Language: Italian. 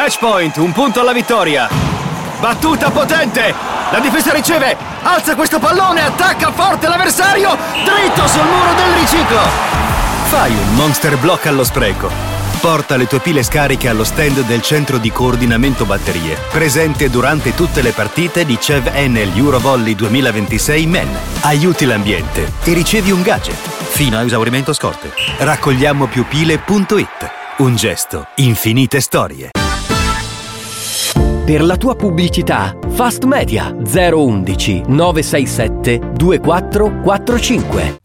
Match point, un punto alla vittoria. Battuta potente. La difesa riceve. Alza questo pallone, attacca forte l'avversario. Dritto sul muro del riciclo. Fai un monster block allo spreco. Porta le tue pile scariche allo stand del centro di coordinamento batterie, presente durante tutte le partite di CEV Enel Eurovolley 2026 Men. Aiuti l'ambiente e ricevi un gadget, fino a esaurimento scorte. Raccogliamo più pile.it. Un gesto, infinite storie. Per la tua pubblicità, Fast Media 011 967 2445.